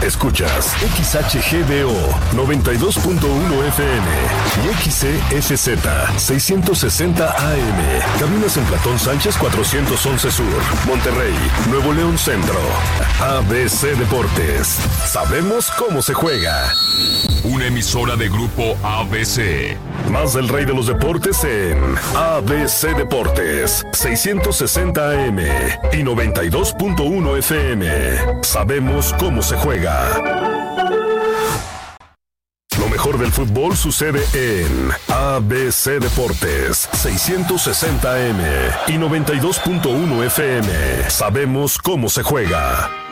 Escuchas XHGDO 92.1 FM y XCFZ 660 AM. Cabinas en Platón Sánchez 411 Sur, Monterrey, Nuevo León Centro. ABC Deportes. Sabemos cómo se juega. Una emisora de Grupo ABC. Más del rey de los deportes en ABC Deportes 660 AM y 92.1 FM. Sabemos cómo se juega. Lo mejor del fútbol sucede en ABC Deportes 660 AM y 92.1 FM. Sabemos cómo se juega.